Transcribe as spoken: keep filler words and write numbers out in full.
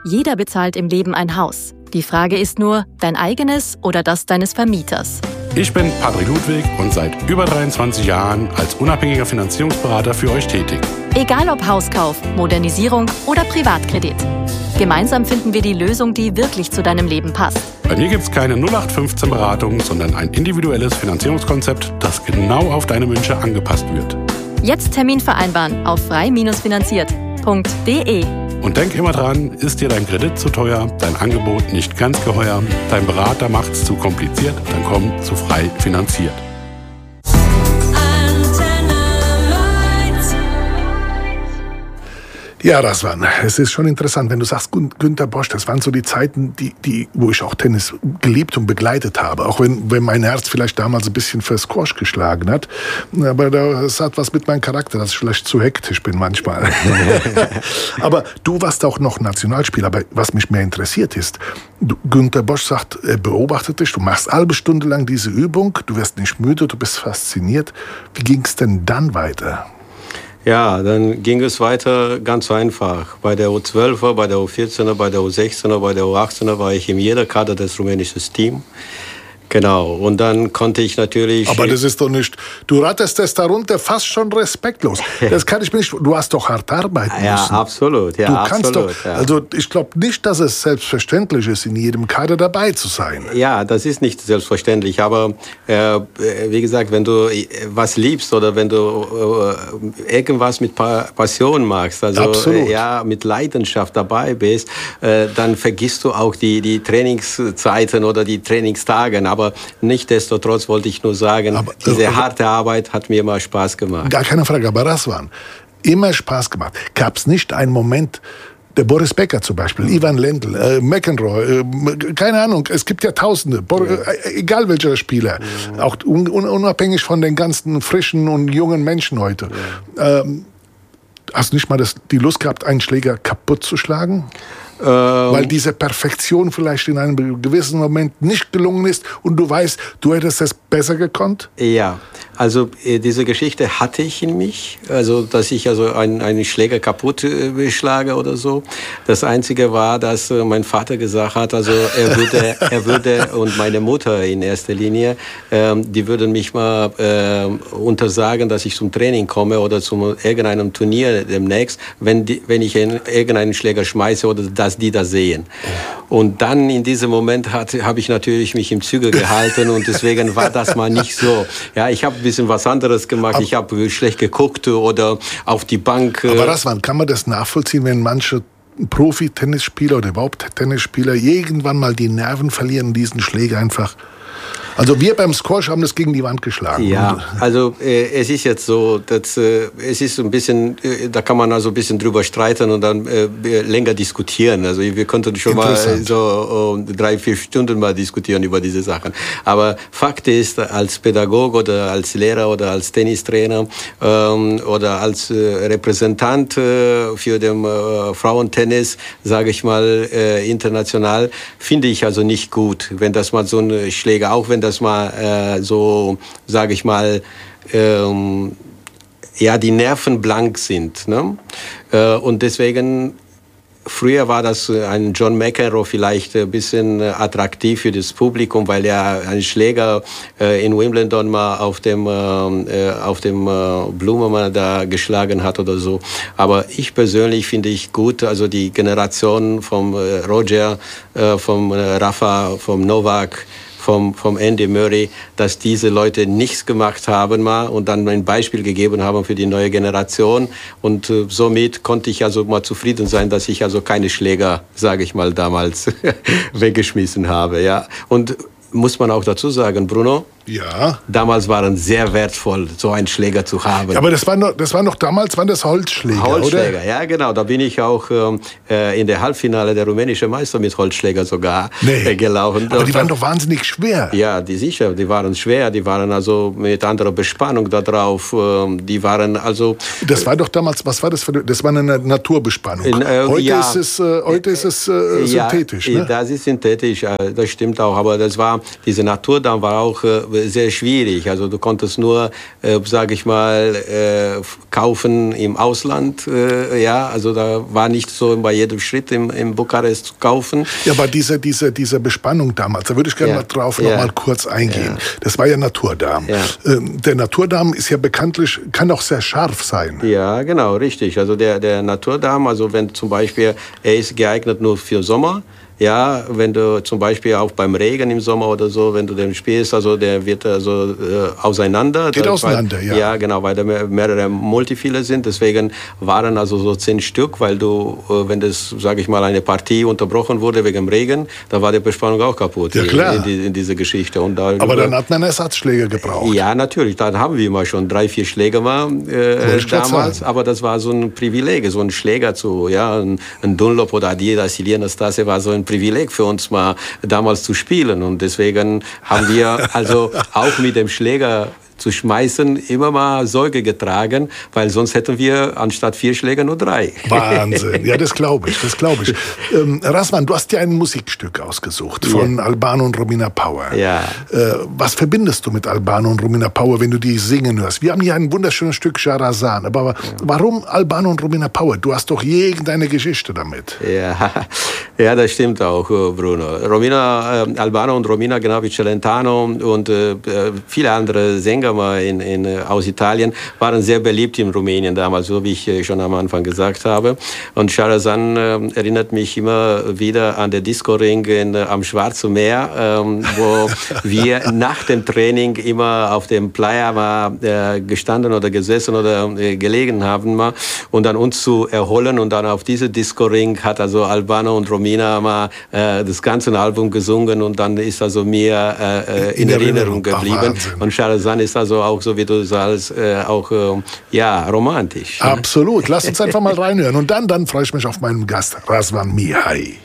Jeder bezahlt im Leben ein Haus. Die Frage ist nur, dein eigenes oder das deines Vermieters? Ich bin Patrick Ludwig und seit über dreiundzwanzig Jahren als unabhängiger Finanzierungsberater für euch tätig. Egal ob Hauskauf, Modernisierung oder Privatkredit. Gemeinsam finden wir die Lösung, die wirklich zu deinem Leben passt. Bei mir gibt es keine null acht fünfzehn Beratung, sondern ein individuelles Finanzierungskonzept, das genau auf deine Wünsche angepasst wird. Jetzt Termin vereinbaren auf frei finanziert punkt de. Und denk immer dran, ist dir dein Kredit zu teuer, dein Angebot nicht ganz geheuer, dein Berater macht's zu kompliziert, dann komm zu frei finanziert. Ja, das war, es ist schon interessant, wenn du sagst, Günter Bosch, das waren so die Zeiten, die, die, wo ich auch Tennis geliebt und begleitet habe. Auch wenn, wenn mein Herz vielleicht damals ein bisschen für Squash geschlagen hat. Aber das hat was mit meinem Charakter, dass ich vielleicht zu hektisch bin manchmal. Aber du warst auch noch Nationalspieler. Aber was mich mehr interessiert ist, du, Günter Bosch sagt, er beobachtet dich, du machst eine halbe Stunde lang diese Übung, du wirst nicht müde, du bist fasziniert. Wie ging es denn dann weiter? Ja, dann ging es weiter ganz einfach. Bei der U zwölfer, bei der U vierzehner, bei der U sechzehner, bei der U achtzehner war ich in jeder Kader des rumänischen Teams. Genau, und dann konnte ich natürlich... Aber das ist doch nicht... Du rattest es darunter fast schon respektlos. Das kann ich mir nicht... Du hast doch hart arbeiten müssen. Ja, absolut. Ja, du absolut, kannst doch... Ja. Also ich glaube nicht, dass es selbstverständlich ist, in jedem Kader dabei zu sein. Ja, das ist nicht selbstverständlich. Aber äh, wie gesagt, wenn du was liebst oder wenn du äh, irgendwas mit pa- Passion magst, also äh, ja, mit Leidenschaft dabei bist, äh, dann vergisst du auch die, die Trainingszeiten oder die Trainingstage. Aber nichtsdestotrotz wollte ich nur sagen, aber, diese äh, harte Arbeit hat mir immer Spaß gemacht. Gar keine Frage, aber das war immer Spaß gemacht. Gab es nicht einen Moment, der Boris Becker zum Beispiel, mhm. Ivan Lendl, äh, McEnroe, äh, keine Ahnung, es gibt ja Tausende, Bor- ja. Äh, egal welcher Spieler, ja. auch un- unabhängig von den ganzen frischen und jungen Menschen heute. Ja. Ähm, hast du nicht mal das, die Lust gehabt, einen Schläger kaputt zu schlagen? Ähm, Weil diese Perfektion vielleicht in einem gewissen Moment nicht gelungen ist und du weißt, du hättest es besser gekonnt? Ja, also äh, diese Geschichte hatte ich in mich, also dass ich also einen, einen Schläger kaputt äh, schlage oder so. Das Einzige war, dass äh, mein Vater gesagt hat, also er würde, er würde und meine Mutter in erster Linie, ähm, die würden mich mal äh, untersagen, dass ich zum Training komme oder zu irgendeinem Turnier demnächst, wenn, die, wenn ich in irgendeinen Schläger schmeiße oder dass die das sehen. Und dann in diesem Moment habe ich natürlich mich im Zügel gehalten und deswegen war das mal nicht so. Ja, ich habe ein bisschen was anderes gemacht. Ich habe schlecht geguckt oder auf die Bank. Aber das war, kann man das nachvollziehen, wenn manche Profi-Tennisspieler oder überhaupt Tennisspieler irgendwann mal die Nerven verlieren und diesen Schläger einfach... Also wir beim Squash haben das gegen die Wand geschlagen. Ja, also äh, es ist jetzt so, dass, äh, es ist ein bisschen, äh, da kann man also ein bisschen drüber streiten und dann äh, länger diskutieren. Also wir konnten schon mal so äh, drei, vier Stunden mal diskutieren über diese Sachen. Aber Fakt ist, als Pädagoge oder als Lehrer oder als Tennistrainer ähm, oder als äh, Repräsentant äh, für den äh, Frauentennis, sage ich mal, äh, international, finde ich also nicht gut, wenn das mal so ein Schläger, auch wenn das mal äh, so, sage ich mal, ähm, ja, die Nerven blank sind. Ne? Äh, und deswegen, früher war das ein John McEnroe vielleicht ein bisschen attraktiv für das Publikum, weil er einen Schläger äh, in Wimbledon mal auf dem, äh, auf dem äh, Blumenmann da geschlagen hat oder so. Aber ich persönlich finde ich gut, also die Generation vom äh, Roger, äh, vom äh, Rafa, vom Novak, Vom, vom Andy Murray, dass diese Leute nichts gemacht haben mal und dann ein Beispiel gegeben haben für die neue Generation. Und äh, somit konnte ich also mal zufrieden sein, dass ich also keine Schläger, sage ich mal, damals weggeschmissen habe. Ja. Und muss man auch dazu sagen, Bruno, ja. Damals waren sehr wertvoll, so einen Schläger zu haben. Ja, aber das war noch, das war noch damals, waren das Holzschläger, Holzschläger, oder? Ja, genau. Da bin ich auch ähm, in der Halbfinale der rumänische Meister mit Holzschläger sogar nee. äh, gelaufen. Aber die waren doch wahnsinnig schwer. Ja, die sicher, die waren schwer. Die waren also mit anderer Bespannung da drauf. Ähm, die waren also... Das war doch damals, was war das für... Das war eine Naturbespannung. In, äh, heute, ja, ist es, äh, heute ist es äh, synthetisch, ja, ne? Das ist synthetisch, das stimmt auch. Aber das war, diese Naturdamm war auch... Äh, sehr schwierig. Also du konntest nur, äh, sage ich mal, äh, kaufen im Ausland. Äh, ja, also da war nicht so bei jedem Schritt im, im Bukarest zu kaufen. Ja, aber diese, diese, diese Bespannung damals, da würde ich gerne ja. mal drauf ja. noch mal kurz eingehen. Ja. Das war ja Naturdarm. Ja. Ähm, der Naturdarm ist ja bekanntlich, kann auch sehr scharf sein. Ja, genau, richtig. Also der, der Naturdarm, also wenn zum Beispiel, er ist geeignet nur für Sommer. Ja, wenn du zum Beispiel auch beim Regen im Sommer oder so, wenn du den spielst, also der wird also äh, auseinander. Geht das, auseinander, weil, ja. Ja, genau, weil da mehrere Multifile sind. Deswegen waren also so zehn Stück, weil du, äh, wenn das, sage ich mal, eine Partie unterbrochen wurde wegen Regen, da war die Bespannung auch kaputt. Ja, klar. In, in, in dieser Geschichte. Und da, aber dann hat man Ersatzschläge gebraucht. Ja, natürlich. Dann haben wir immer schon drei, vier Schläge mal äh, damals. Aber das war so ein Privileg, so ein Schläger zu, ja, ein, ein Dunlop oder Adidas, Anastasia war so ein Privileg für uns mal damals zu spielen und deswegen haben wir also auch mit dem Schläger zu schmeißen immer mal Sorge getragen, weil sonst hätten wir anstatt vier Schläger nur drei. Wahnsinn, ja, das glaube ich, das glaube ich. Ähm, Razvan, du hast dir ein Musikstück ausgesucht von ja. Albano und Romina Power. Ja. Äh, was verbindest du mit Albano und Romina Power, wenn du die singen hörst? Wir haben hier ein wunderschönes Stück Shahrazan, aber ja. warum Albano und Romina Power? Du hast doch irgendeine Geschichte damit. Ja, ja, das stimmt auch, Bruno. Romina, äh, Albano und Romina, genau wie Celentano und äh, viele andere Sänger In, in, aus Italien, waren sehr beliebt in Rumänien damals, so wie ich schon am Anfang gesagt habe. Und Shahrazan äh, erinnert mich immer wieder an den Disco-Ring in, am Schwarzen Meer, ähm, wo wir nach dem Training immer auf dem Playa mal äh, gestanden oder gesessen oder äh, gelegen haben mal, und dann uns zu erholen. Und dann auf diese Disco-Ring hat also Albano und Romina mal äh, das ganze Album gesungen und dann ist also mir äh, in, in Erinnerung geblieben. Ach, und Shahrazan ist also auch, so wie du sagst, äh, auch äh, ja, romantisch. Absolut. Lass uns einfach mal reinhören. Und dann, dann freue ich mich auf meinen Gast, Razvan Mihai.